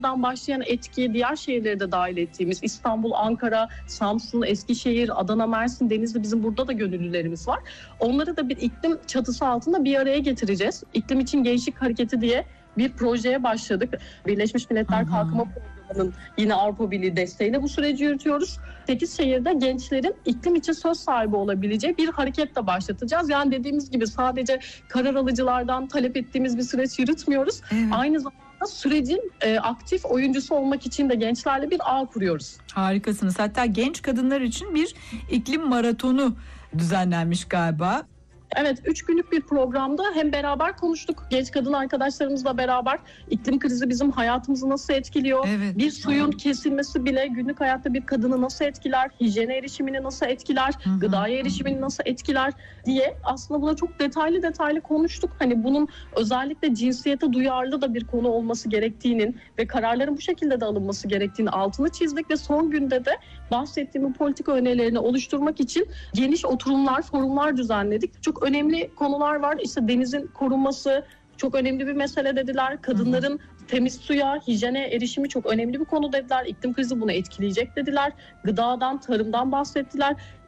başlayan etki, diğer şehirleri de dahil ettiğimiz İstanbul, Ankara, Samsun, Eskişehir, Adana, Mersin, Denizli, bizim burada da gönüllülerimiz var. Onları da bir iklim çatısı altında bir araya getireceğiz. İklim için Gençlik Hareketi diye bir projeye başladık. Birleşmiş Milletler Kalkınma Programı'nın yine Avrupa Birliği desteğiyle bu süreci yürütüyoruz. 8 şehirde gençlerin iklim için söz sahibi olabileceği bir hareketle başlatacağız. Yani dediğimiz gibi sadece karar alıcılardan talep ettiğimiz bir süreç yürütmüyoruz. Evet. Aynı zamanda sürecin aktif oyuncusu olmak için de gençlerle bir ağ kuruyoruz. Harikasınız. Hatta genç kadınlar için bir iklim maratonu düzenlenmiş galiba. Evet, 3 günlük bir programda hem beraber konuştuk genç kadın arkadaşlarımızla beraber iklim krizi bizim hayatımızı nasıl etkiliyor? Evet. Bir suyun kesilmesi bile günlük hayatta bir kadını nasıl etkiler? Hijyene erişimini nasıl etkiler? Gıdaya erişimini nasıl etkiler diye aslında buna çok detaylı konuştuk. Hani bunun özellikle cinsiyete duyarlı da bir konu olması gerektiğinin ve kararların bu şekilde de alınması gerektiğini altını çizdik ve son günde de bahsettiğim politika önerilerini oluşturmak için geniş oturumlar, forumlar düzenledik. Çok önemli konular var. İşte denizin korunması çok önemli bir mesele dediler. Kadınların temiz suya, hijyene erişimi çok önemli bir konu dediler. İklim krizi bunu etkileyecek dediler. Gıdadan, tarımdan bahsettiler.